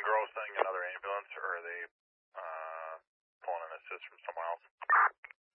girls sending another ambulance, or are they pulling an assist from somewhere else?